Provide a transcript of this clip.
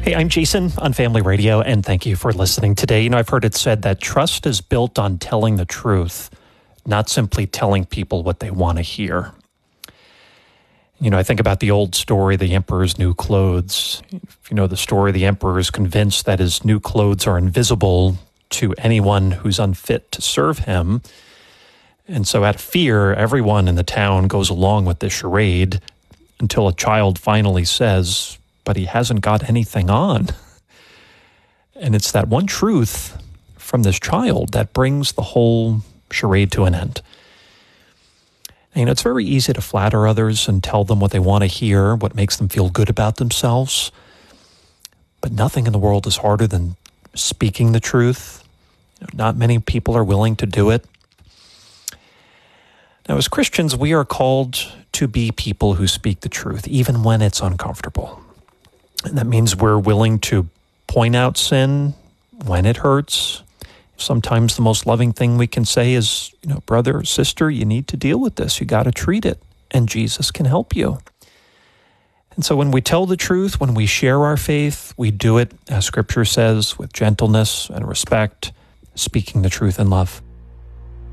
Hey, I'm Jason on Family Radio, and thank you for listening today. You know, I've heard it said that trust is built on telling the truth, not simply telling people what they want to hear. You know, I think about the old story, the emperor's new clothes. If you know the story, the emperor is convinced that his new clothes are invisible to anyone who's unfit to serve him. And so out of fear, everyone in the town goes along with this charade until a child finally says, but he hasn't got anything on. And it's that one truth from this child that brings the whole charade to an end. And, you know, it's very easy to flatter others and tell them what they want to hear, what makes them feel good about themselves. But nothing in the world is harder than speaking the truth. You know, not many people are willing to do it. Now, as Christians, we are called to be people who speak the truth, even when it's uncomfortable. And that means we're willing to point out sin when it hurts. Sometimes the most loving thing we can say is, you know, brother or sister, you need to deal with this. You got to treat it, and Jesus can help you. And so when we tell the truth, when we share our faith, we do it, as Scripture says, with gentleness and respect, speaking the truth in love.